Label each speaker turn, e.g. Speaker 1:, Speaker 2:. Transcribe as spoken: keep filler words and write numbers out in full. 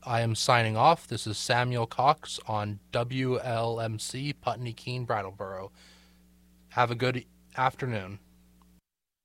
Speaker 1: I am signing off. This is Samuel Cox on W L M C Putney Keene Brattleboro. Have a good afternoon.